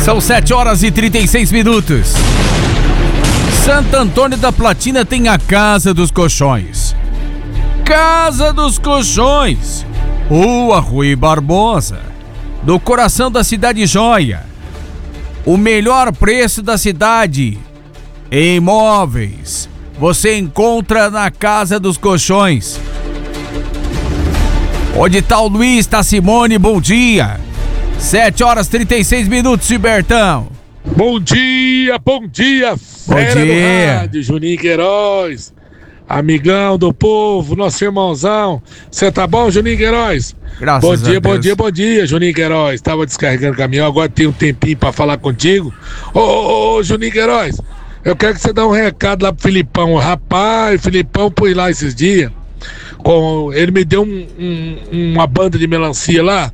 São 7h36. Santo Antônio da Platina tem a Casa dos Colchões. Casa dos Colchões, Rua Rui Barbosa, no coração da cidade joia. O melhor preço da cidade em imóveis você encontra na Casa dos Colchões. Onde tá o Luiz, tá a Simone, bom dia. 7h36, Gilbertão. Bom dia, fera do rádio, Juninho Queiroz, amigão do povo, nosso irmãozão. Você tá bom, Juninho Queiroz? Graças a Deus. Bom dia, Juninho Queiroz. Tava descarregando o caminhão, agora tem um tempinho pra falar contigo. Ô, Juninho Queiroz, eu quero que você dê um recado lá pro Filipão. Rapaz, o Filipão pôs lá esses dias. Ele me deu uma banda de melancia lá.